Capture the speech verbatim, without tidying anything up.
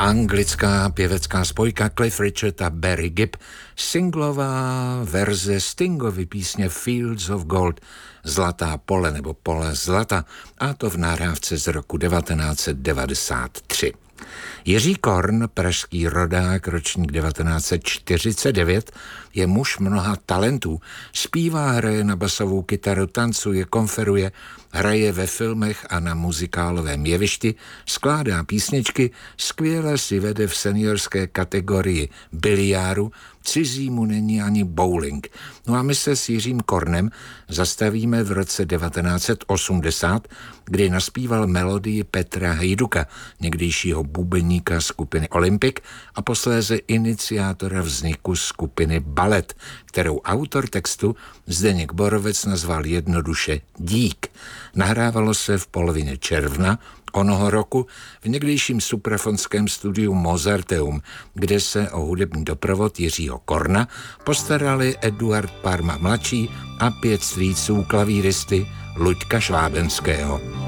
Anglická pěvecká spojka Cliff Richard a Barry Gibb, singlová verze Stingovy písně Fields of Gold, Zlatá pole nebo Pole zlata, a to v nahrávce z roku devatenáct set devadesát tři. Jiří Korn, pražský rodák, ročník devatenáct set čtyřicet devět, je muž mnoha talentů. Zpívá, hraje na basovou kytaru, tancuje, konferuje, hraje ve filmech a na muzikálovém jevišti, skládá písničky, skvěle si vede v seniorské kategorii biliáru, cizí mu není ani bowling. No a my se s Jiřím Kornem zastavíme v roce devatenáct set osmdesát, kdy naspíval melodii Petra Hejduka, někdejšího bubeníka skupiny Olympik a posléze iniciátora vzniku skupiny Balet, kterou autor textu Zdeněk Borovec nazval jednoduše Dík. Nahrávalo se v polovině června onoho roku v někdejším suprafonském studiu Mozarteum, kde se o hudební doprovod Jiřího Korna postarali Eduard Parma mladší a pět strýců klavíristy Luďka Švábenského.